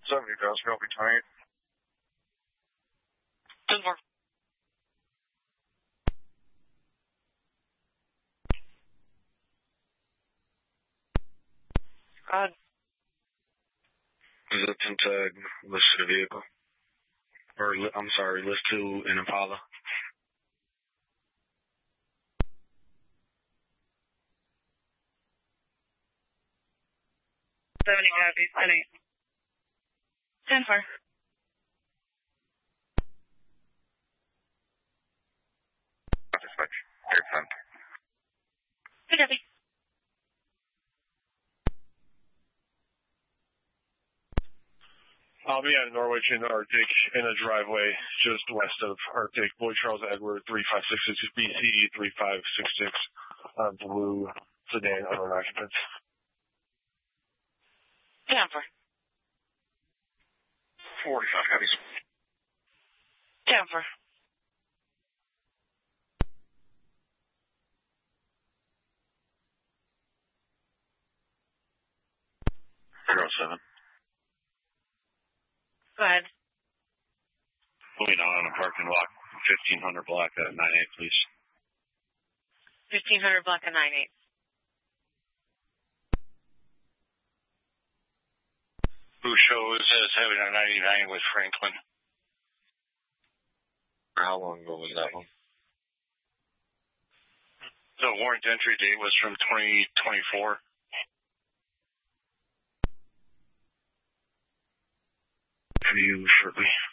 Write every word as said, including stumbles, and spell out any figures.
seventy thousand, I'll be twenty-eight. ten four. God. Is it Tag listed a vehicle? Or, I'm sorry, list two in Impala. seventy copy, ten eight. ten four. Dispatch, third front. Good copy. I'll be at Norwich in Arctic in a driveway just west of Arctic. Boyd Charles Edward, three five six six B C three five six six, uh, blue sedan, unknown occupants. ten four. forty-five copies. ten four. zero seven. Go ahead. Moving on a parking lot, fifteen hundred block at nine eight, please. fifteen hundred block at nine eight. Who shows as having a ninety-nine with Franklin? How long ago was that one? The warrant entry date was from twenty twenty-four. View shortly.